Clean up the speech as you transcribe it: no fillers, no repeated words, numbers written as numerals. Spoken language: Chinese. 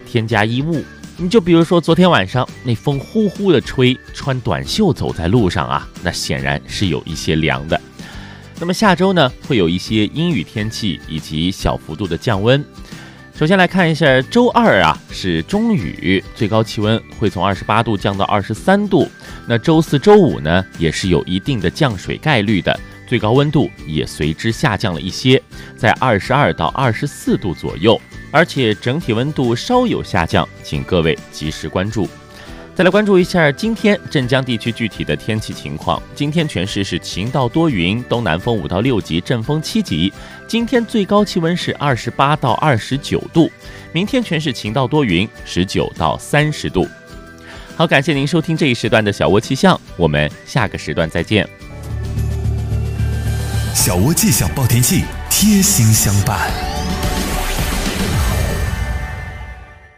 添加衣物。你就比如说昨天晚上那风呼呼的吹，穿短袖走在路上啊，那显然是有一些凉的。那么下周呢，会有一些阴雨天气以及小幅度的降温。首先来看一下周二啊，是中雨，最高气温会从28度降到23度。那周四周五呢，也是有一定的降水概率的，最高温度也随之下降了一些，在22到24度左右，而且整体温度稍有下降，请各位及时关注。再来关注一下今天镇江地区具体的天气情况。今天全市是晴到多云，东南风5到6级，阵风7级。今天最高气温是28到29度，明天全市晴到多云，19到30度。好，感谢您收听这一时段的小窝气象，我们下个时段再见。 小窝气象报天气，贴心相伴。